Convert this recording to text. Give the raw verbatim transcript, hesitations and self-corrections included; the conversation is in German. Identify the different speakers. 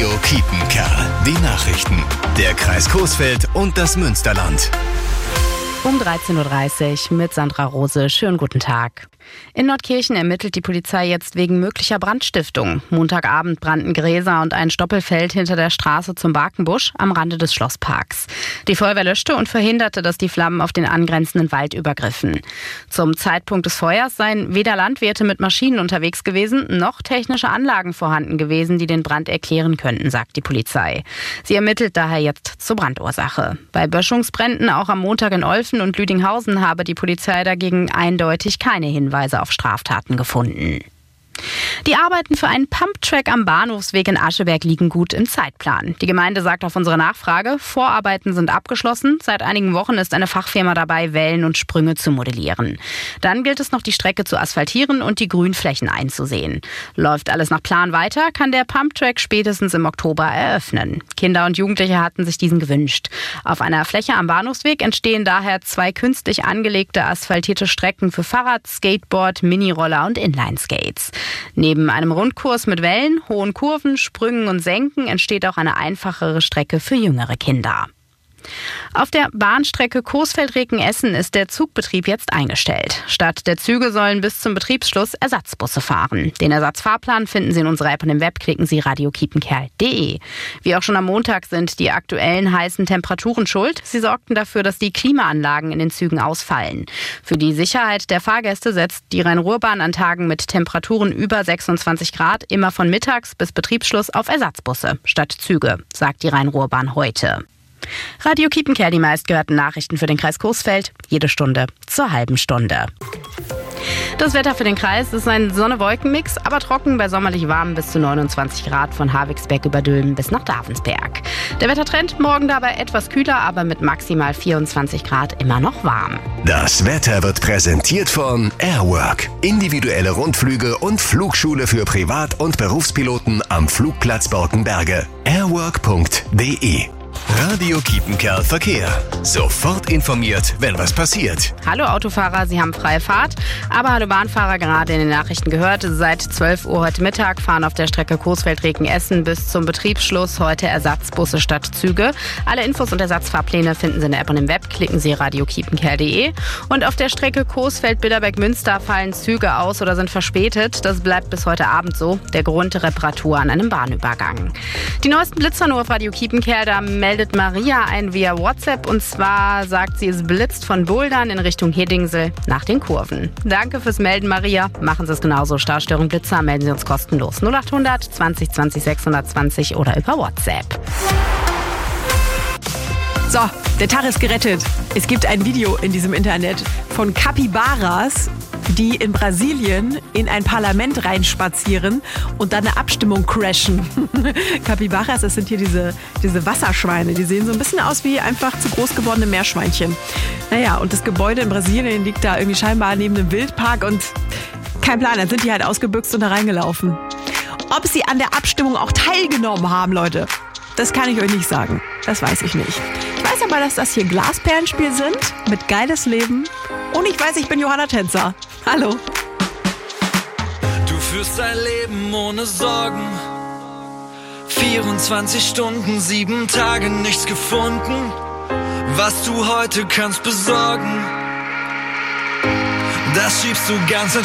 Speaker 1: Radio Kiepenkerl. Die Nachrichten. Der Kreis Coesfeld und das Münsterland.
Speaker 2: Um dreizehn Uhr dreißig mit Sandra Rose. Schönen guten Tag. In Nordkirchen ermittelt die Polizei jetzt wegen möglicher Brandstiftung. Montagabend brannten Gräser und ein Stoppelfeld hinter der Straße zum Barkenbusch am Rande des Schlossparks. Die Feuerwehr löschte und verhinderte, dass die Flammen auf den angrenzenden Wald übergriffen. Zum Zeitpunkt des Feuers seien weder Landwirte mit Maschinen unterwegs gewesen, noch technische Anlagen vorhanden gewesen, die den Brand erklären könnten, sagt die Polizei. Sie ermittelt daher jetzt zur Brandursache. Bei Böschungsbränden auch am Montag in Olfen und Lüdinghausen habe die Polizei dagegen eindeutig keine Hinweise auf Straftaten gefunden. Die Arbeiten für einen Pumptrack am Bahnhofsweg in Ascheberg liegen gut im Zeitplan. Die Gemeinde sagt auf unsere Nachfrage, Vorarbeiten sind abgeschlossen. Seit einigen Wochen ist eine Fachfirma dabei, Wellen und Sprünge zu modellieren. Dann gilt es noch, die Strecke zu asphaltieren und die Grünflächen einzusehen. Läuft alles nach Plan weiter, kann der Pumptrack spätestens im Oktober eröffnen. Kinder und Jugendliche hatten sich diesen gewünscht. Auf einer Fläche am Bahnhofsweg entstehen daher zwei künstlich angelegte asphaltierte Strecken für Fahrrad, Skateboard, Miniroller und Inlineskates. Neben einem Rundkurs mit Wellen, hohen Kurven, Sprüngen und Senken entsteht auch eine einfachere Strecke für jüngere Kinder. Auf der Bahnstrecke Coesfeld-Reken-Essen ist der Zugbetrieb jetzt eingestellt. Statt der Züge sollen bis zum Betriebsschluss Ersatzbusse fahren. Den Ersatzfahrplan finden Sie in unserer App und im Web. Klicken Sie radio kiepenkerl punkt de. Wie auch schon am Montag sind die aktuellen heißen Temperaturen schuld. Sie sorgten dafür, dass die Klimaanlagen in den Zügen ausfallen. Für die Sicherheit der Fahrgäste setzt die Rhein-Ruhr-Bahn an Tagen mit Temperaturen über sechsundzwanzig Grad immer von mittags bis Betriebsschluss auf Ersatzbusse statt Züge, sagt die Rhein-Ruhr-Bahn heute. Radio Kiepenkerl, die meistgehörten Nachrichten für den Kreis Coesfeld, jede Stunde zur halben Stunde. Das Wetter für den Kreis ist ein Sonne-Wolken-Mix, aber trocken bei sommerlich warm bis zu neunundzwanzig Grad von Havigsberg über Dülmen bis nach Davensberg. Der Wettertrend morgen dabei etwas kühler, aber mit maximal vierundzwanzig Grad immer noch warm.
Speaker 1: Das Wetter wird präsentiert von Airwork. Individuelle Rundflüge und Flugschule für Privat- und Berufspiloten am Flugplatz Borkenberge. airwork punkt de. Radio Kiepenkerl Verkehr. Sofort informiert, wenn was passiert.
Speaker 2: Hallo Autofahrer, Sie haben freie Fahrt. Aber hallo Bahnfahrer, gerade in den Nachrichten gehört. Seit zwölf Uhr heute Mittag fahren auf der Strecke Coesfeld-Reken-Essen bis zum Betriebsschluss heute Ersatzbusse statt Züge. Alle Infos und Ersatzfahrpläne finden Sie in der App und im Web. Klicken Sie radio kiepenkerl punkt de. Und auf der Strecke Coesfeld-Bilderberg-Münster fallen Züge aus oder sind verspätet. Das bleibt bis heute Abend so. Der Grund: Reparatur an einem Bahnübergang. Die neuesten Blitzer nur auf Radio Kiepenkerl. Da meldet Maria ein via WhatsApp, und zwar sagt sie, es blitzt von Bouldern in Richtung Hedingsel nach den Kurven. Danke fürs Melden, Maria. Machen Sie es genauso. Starstörung Blitzer, melden Sie uns kostenlos. null achthundert zwanzig zwanzig sechshundertzwanzig oder über WhatsApp.
Speaker 3: So, der Tag ist gerettet. Es gibt ein Video in diesem Internet von Capybaras, die in Brasilien in ein Parlament reinspazieren und dann eine Abstimmung crashen. Capybaras, das sind hier diese, diese Wasserschweine. Die sehen so ein bisschen aus wie einfach zu groß gewordene Meerschweinchen. Naja, und das Gebäude in Brasilien liegt da irgendwie scheinbar neben einem Wildpark und kein Plan, dann sind die halt ausgebüxt und da reingelaufen. Ob sie an der Abstimmung auch teilgenommen haben, Leute, das kann ich euch nicht sagen. Das weiß ich nicht. Ich weiß aber, dass das hier Glasperlenspiel sind mit geiles Leben. Und ich weiß, ich bin Johanna Tänzer. Hallo.
Speaker 4: Du führst dein Leben ohne Sorgen. vierundzwanzig Stunden, sieben Tage, nichts gefunden. Was du heute kannst besorgen, das schiebst du ganz